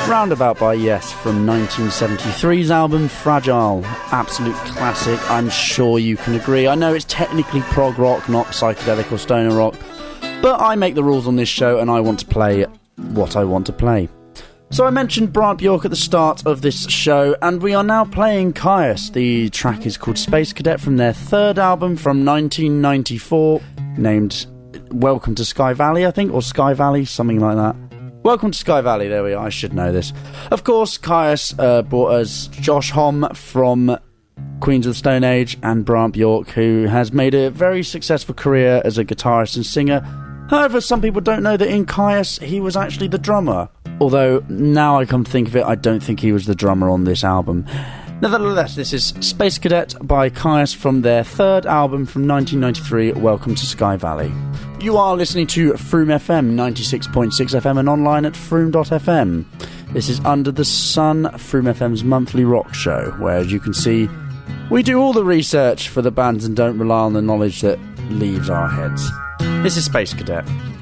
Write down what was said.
Roundabout by Yes from 1973's album Fragile. Absolute classic, I'm sure you can agree. I know it's technically prog rock, not psychedelic or stoner rock, but I make the rules on this show and I want to play what I want to play. So I mentioned Brant Bjork at the start of this show, and we are now playing Kyuss. The track is called Space Cadet from their third album from 1994, named Welcome to Sky Valley, I think, or Sky Valley, something like that. Welcome to Sky Valley, there we are, I should know this. Of course, Kyuss brought us Josh Homme from Queens of the Stone Age and Brant Bjork, who has made a very successful career as a guitarist and singer. However, some people don't know that in Kyuss he was actually the drummer. Although, now I come to think of it, I don't think he was the drummer on this album. Nevertheless, this is Space Cadet by Kyuss from their third album from 1993, Welcome to Sky Valley. You are listening to Froome FM, 96.6 FM and online at froome.fm. This is Under the Sun, Froome FM's monthly rock show, where, as you can see, we do all the research for the bands and don't rely on the knowledge that leaves our heads. This is Space Cadet.